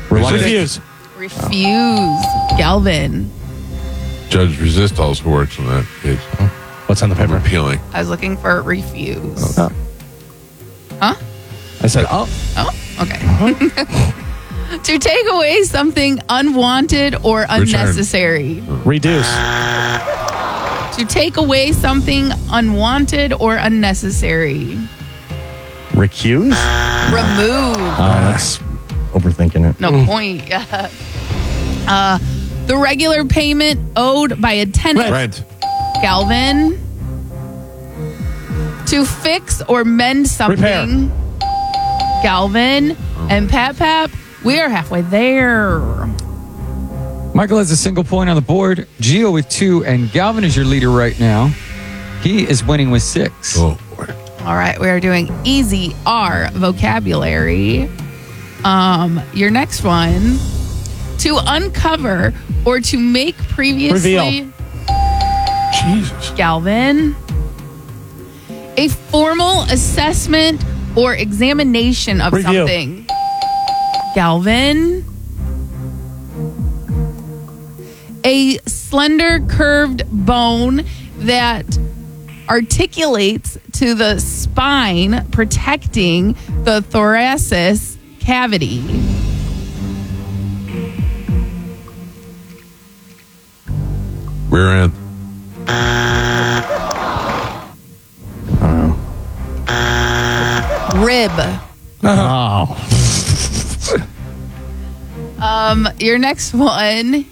Refuse. Galvin. Judge Resist also works on that case. What's on the I'm paper? appealing. I was looking for refuse. Oh. Huh? I said, oh. Oh, okay. To take away something unwanted or unnecessary. Reduce. To take away something unwanted or unnecessary. Recuse? Remove. That's overthinking it. No point. Yeah. The regular payment owed by a tenant. Rent. Galvin. To fix or mend something. Repair. Galvin. And Pap, we are halfway there. Michael has a single point on the board. Gio with 2, and Galvin is your leader right now. He is winning with 6. Oh, boy. All right, we are doing easy R vocabulary. Your next one. To uncover or to make previously. Reveal. Jesus. Galvin. A formal assessment or examination of Review. something. Galvin. A slender curved bone that articulates to the spine, protecting the thoracic cavity. Rear end. Rib. Oh. Your next one.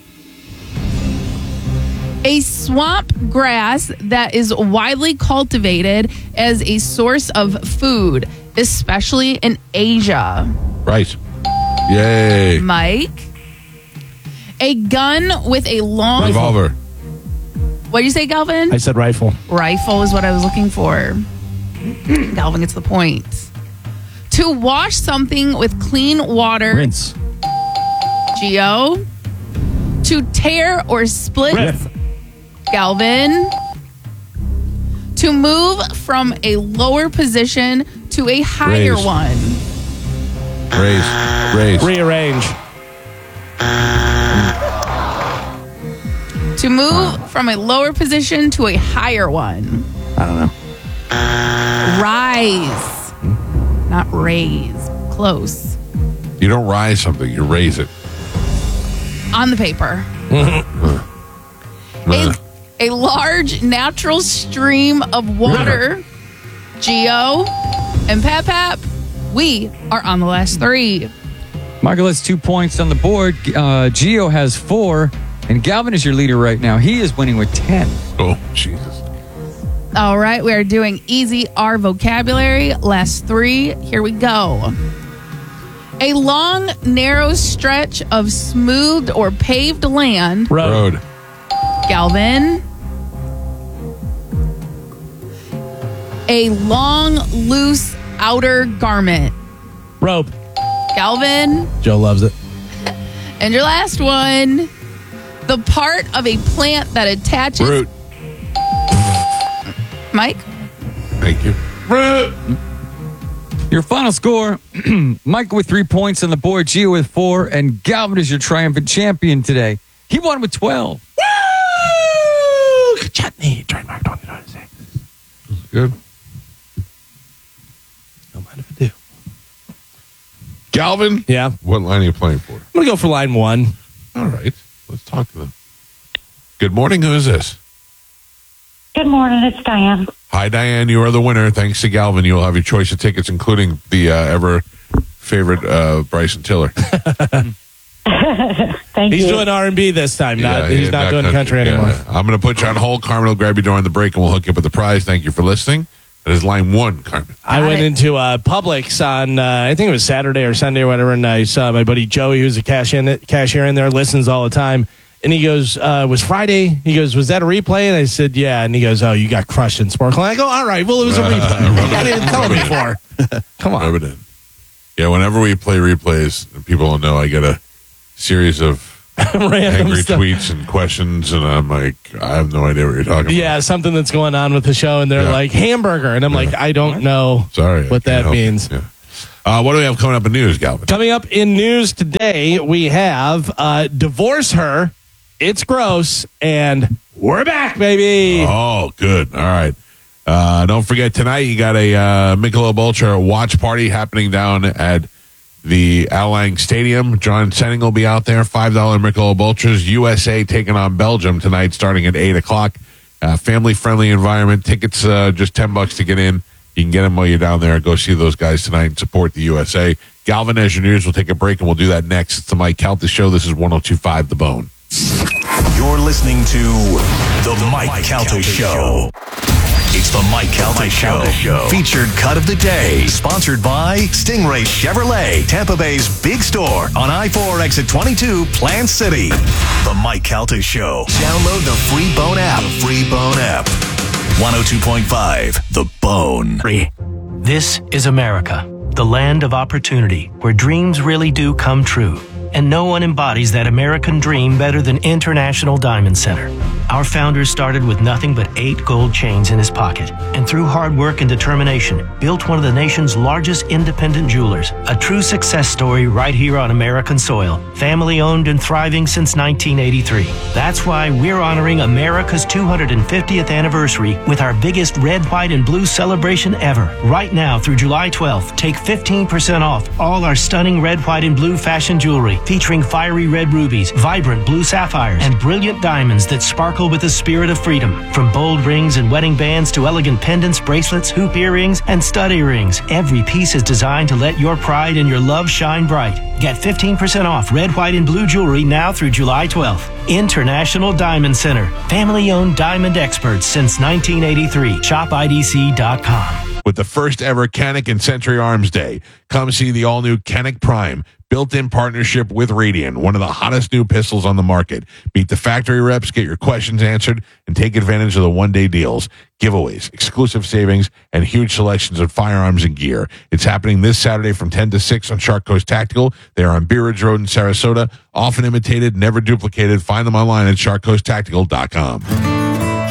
A swamp grass that is widely cultivated as a source of food, especially in Asia. Right. Yay. Mike. A gun with a long... Revolver. What did you say, Galvin? I said rifle. Rifle is what I was looking for. Galvin gets the point. To wash something with clean water. Rinse. Gio. To tear or split. Rip. Galvin. To move from a lower position to a higher Raise. one. Raise. Rearrange. To move from a lower position to a higher one. I don't know. Rise. Not raise. Close. You don't rise something, you raise it. On the paper. A large natural stream of water. Gio and Pap, we are on the last 3. Michael has 2 points on the board. Gio has 4, and Galvin is your leader right now. He is winning with 10. Oh, Jesus. All right, we are doing easy R vocabulary. Last 3. Here we go. A long, narrow stretch of smoothed or paved land. Road. Galvin. A long, loose outer garment. Robe. Galvin. Joe loves it. And your last one. The part of a plant that attaches. Root. Mike? Thank you. Root. Your final score, Michael with 3 points on the board, Gio with 4, and Galvin is your triumphant champion today. He won with 12. Woo! Chutney. Trademark 2026. Good. Don't mind if I do. Galvin? Yeah. What line are you playing for? I'm going to go for line 1. All right. Let's talk to them. Good morning. Who is this? Good morning, it's Diane. Hi, Diane. You are the winner. Thanks to Galvin, you will have your choice of tickets, including the ever favorite Bryson Tiller. Thank He's you. doing R&B this time. He's not doing country Yeah. anymore. I'm going to put you on hold. Carmen will grab you during the break, and we'll hook you up with the prize. Thank you for listening. That is line 1, Carmen. I went into Publix on, I think it was Saturday or Sunday or whatever, and I saw my buddy Joey, who's a cashier in there, listens all the time. And he goes, was Friday? He goes, was that a replay? And I said, yeah. And he goes, oh, you got crushed in Sparkle. And I go, all right, well, it was a replay. I didn't tell me before. Come on. Rub it in. Yeah, whenever we play replays, people will know I get a series of Random angry stuff. tweets and questions, and I'm like, I have no idea what you're talking about. Yeah, something that's going on with the show, and they're Yeah. like, hamburger. And I'm like, I don't know Sorry. I what can't that help you. means. Yeah. What do we have coming up in news, Galvin? Coming up in news today, we have Divorce Her, It's Gross, and we're back, baby. Oh, good. All right. Don't forget, tonight you got a Michelob Ultra watch party happening down at the Al Lang Stadium. John Senning will be out there. $5 Michelob Ultras. USA taking on Belgium tonight starting at 8 o'clock. Family-friendly environment. Tickets just $10 to get in. You can get them while you're down there. Go see those guys tonight and support the USA. Galvin, as your news, we'll take a break, and we'll do that next. It's the Mike Calta Show. This is 102.5 The Bone. You're listening to The Mike Calta Show. It's The Mike Calta Show. Featured cut of the day. Sponsored by Stingray Chevrolet, Tampa Bay's big store on I-4 exit 22, Plant City. The Mike Calta Show. Download the free Bone app. 102.5 The Bone. This is America, the land of opportunity, where dreams really do come true. And no one embodies that American dream better than International Diamond Center. Our founder started with nothing but 8 gold chains in his pocket, and through hard work and determination, built one of the nation's largest independent jewelers. A true success story right here on American soil. Family owned and thriving since 1983. That's why we're honoring America's 250th anniversary with our biggest red, white, and blue celebration ever. Right now through July 12th, take 15% off all our stunning red, white, and blue fashion jewelry, featuring fiery red rubies, vibrant blue sapphires, and brilliant diamonds that sparkle with the spirit of freedom. From bold rings and wedding bands to elegant pendants, bracelets, hoop earrings, and stud earrings, every piece is designed to let your pride and your love shine bright. Get 15% off red, white, and blue jewelry now through July 12th. International Diamond Center. Family-owned diamond experts since 1983. ShopIDC.com. With the first ever Kennick and Century Arms Day, come see the all-new Kennick Prime, built-in partnership with Radian, one of the hottest new pistols on the market. Meet the factory reps, get your questions answered, and take advantage of the one-day deals, giveaways, exclusive savings, and huge selections of firearms and gear. It's happening this Saturday from 10 to 6 on Shark Coast Tactical. They are on Bee Ridge Road in Sarasota. Often imitated, never duplicated. Find them online at sharkcoasttactical.com.